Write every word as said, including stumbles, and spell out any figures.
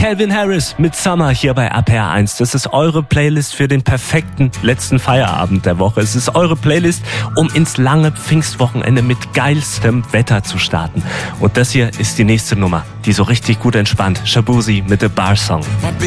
Calvin Harris mit Summer hier bei A P R eins. Das ist eure Playlist für den perfekten letzten Feierabend der Woche. Es ist eure Playlist, um ins lange Pfingstwochenende mit geilstem Wetter zu starten. Und das hier ist die nächste Nummer, die so richtig gut entspannt. Shaboozey mit The Bar Song.